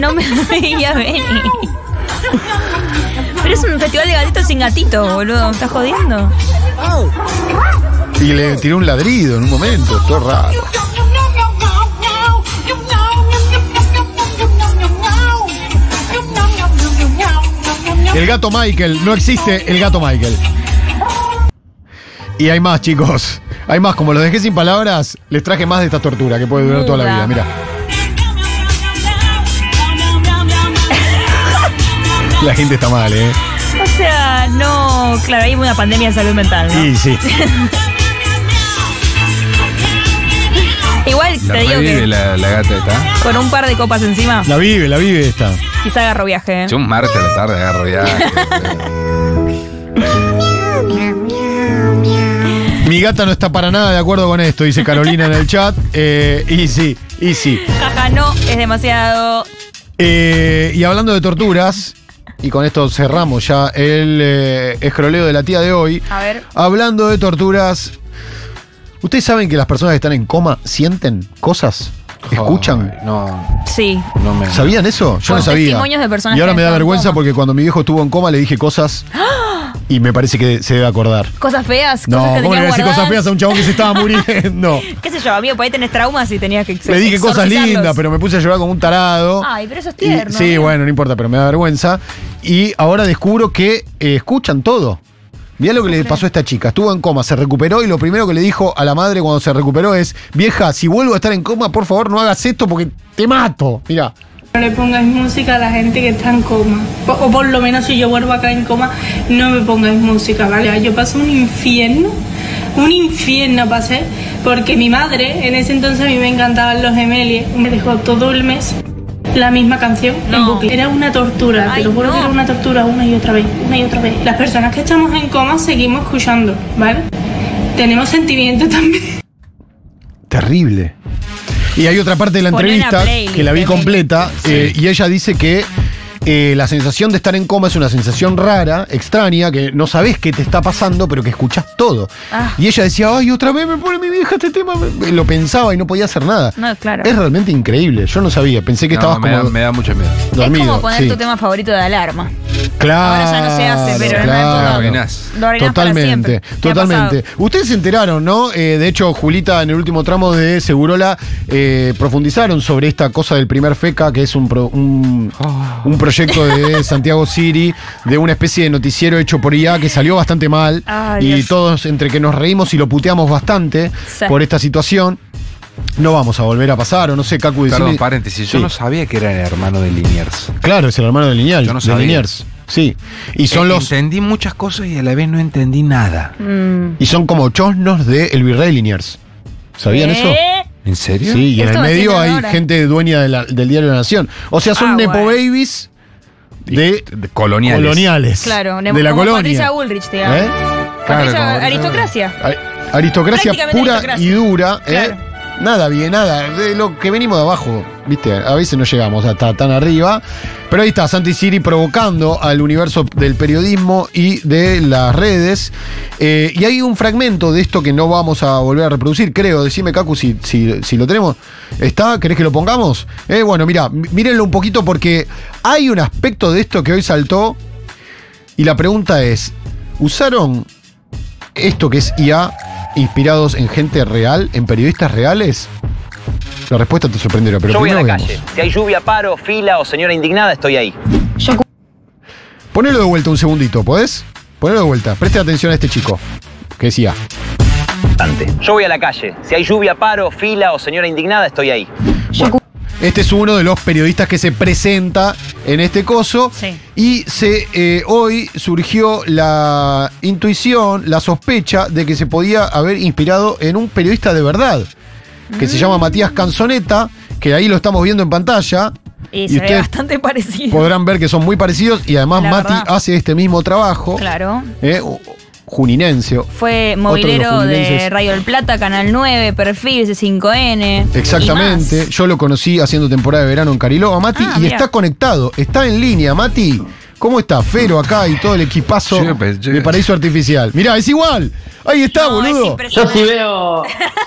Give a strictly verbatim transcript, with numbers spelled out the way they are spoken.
no me veía venir. Pero es un festival de gatitos sin gatito, boludo. ¿Me estás jodiendo? Y le tiró un ladrido en un momento, todo raro. El gato Michael, no existe el gato Michael. Y hay más, chicos. Hay más, como los dejé sin palabras, les traje más de esta tortura que puede durar toda la vida, mira. La gente está mal, ¿eh? O sea, no... Claro, hay una pandemia de salud mental, ¿no? Sí, sí. Igual La te digo revive que la, la gata está. con un par de copas encima, La vive, la vive esta. quizá agarro viaje. ¿eh? Yo un martes a la tarde agarro ya. Mi gata no está para nada de acuerdo con esto, dice Carolina en el chat. Eh, y sí, y sí. Jaja, no, es demasiado... Eh, y hablando de torturas, y con esto cerramos ya el eh, escroleo de la tía de hoy. A ver. Hablando de torturas, ¿ustedes saben que las personas que están en coma sienten cosas? ¿Escuchan? Ay, no, Sí. no me. ¿Sabían eso? Yo Con no sabía. testimonios de personas Y ahora que me da están en vergüenza coma. porque cuando mi viejo estuvo en coma le dije cosas y me parece que se debe acordar. Cosas feas, No, cosas que ¿cómo le voy a tenías decir cosas guardadas. feas a un chabón que se estaba muriendo? ¿Qué sé yo, amigo? Por ahí tenés traumas y tenías que ex- Le dije cosas exorcizarlos. lindas, pero me puse a llorar como un tarado. Ay, pero eso es Y- tierno. sí, amigo. bueno, no importa, pero me da vergüenza. Y ahora descubro que eh, escuchan todo. Mirá lo que le pasó a esta chica. Estuvo en coma, se recuperó y lo primero que le dijo a la madre cuando se recuperó es: vieja, si vuelvo a estar en coma, por favor no hagas esto porque te mato. Mirá. No le pongáis música a la gente que está en coma. O, o por lo menos si yo vuelvo acá en coma, no me pongáis música, ¿vale? Yo pasé un infierno, un infierno pasé, porque mi madre, en ese entonces a mí me encantaban los Gemelie, me dejó todo el mes la misma canción en No. bucle. Era una tortura, Ay, te lo juro no. que era una tortura una y otra vez, una y otra vez. Las personas que estamos en coma seguimos escuchando, ¿vale? Tenemos sentimientos también. Terrible. Y hay otra parte de la Poné una entrevista playlist, que la vi de completa eh, y ella dice que eh, la sensación de estar en coma es una sensación rara, extraña, que no sabes qué te está pasando, pero que escuchás todo. Ah. Y ella decía: ay, otra vez me pone mi vieja este tema. Me- Lo pensaba y no podía hacer nada. No, claro. Es realmente increíble. Yo no sabía. Pensé que No, estabas me, como da, me da mucho miedo. dormido. Es como poner sí. tu tema favorito de alarma. Claro. Ahora ya no se hace, pero en una claro. época- Lo arruinás. Lo arruinás para Totalmente, siempre. Me ha totalmente. pasado. Ustedes se enteraron, ¿no? Eh, de hecho, Julita, en el último tramo de Segurola, eh, profundizaron sobre esta cosa del primer FECA, que es un, pro- un, un proyecto de Santiago City, de una especie de noticiero hecho por I A que salió bastante mal. Ay, y Dios. todos, entre que nos reímos y lo puteamos bastante Sí. por esta situación, no vamos a volver a pasar, o no sé, Cacu, Perdón, decime- paréntesis. Yo Sí. no sabía que era el hermano de Liniers. Claro, es el hermano de Liniers. Yo no de sabía. Liniers. Sí. Y son Eh, los. Entendí muchas cosas y a la vez no entendí nada. Mm. Y son como chosnos de El Virrey Liniers. ¿Sabían eso? ¿Eh? ¿En serio? Sí, y en Esto el me medio entienden hay ahora. gente dueña de la- del diario La Nación. O sea, son Ah, nepo bueno. babies de, De coloniales. coloniales. Claro, de la como colonia. Patricia Bullrich, digamos. ¿Eh? Claro, Patricia- como- aristocracia. A- Aristocracia Prácticamente pura aristocracia. y dura. ¿eh? Claro. Nada bien, nada. De lo que venimos de abajo, ¿viste? A veces no llegamos hasta tan arriba. Pero ahí está, Santi Siri provocando al universo del periodismo y de las redes. Eh, y hay un fragmento de esto que no vamos a volver a reproducir, creo. Decime, Cacu, si, si, si lo tenemos. ¿Está? ¿Querés que lo pongamos? Eh, bueno, mira, mírenlo un poquito porque hay un aspecto de esto que hoy saltó. Y la pregunta es: ¿usaron esto que es I A inspirados en gente real, en periodistas reales? La respuesta te sorprenderá, pero Yo voy a la primero calle. vemos. Si hay lluvia, paro, fila o señora indignada, estoy ahí. Ponelo de vuelta un segundito, ¿podés? Ponelo de vuelta. Preste atención a este chico, que es I A. Yo voy a la calle. Si hay lluvia, paro, fila o señora indignada, estoy ahí. Bueno, este es uno de los periodistas que se presenta en este coso. Sí. Y se, eh, hoy surgió la intuición, la sospecha de que se podía haber inspirado en un periodista de verdad, que se llama Matías Canzoneta, que ahí lo estamos viendo en pantalla. Y, se ve bastante parecido. podrán ver que son muy parecidos y además La Mati verdad. hace este mismo trabajo. Claro. eh, juninense. Fue Otro de movilero los de, juninenses. Radio del Plata, Canal nueve, Perfil, C cinco N. Exactamente. y más. Yo lo conocí haciendo temporada de verano en Cariló a Mati Ah, y mirá. está conectado, está en línea, Mati. ¿Cómo está? Fero acá y todo el equipazo Sí, pues, yo- de Paraíso Artificial. Mirá, es igual. Ahí está, No, es boludo. impresionante. Yo sí veo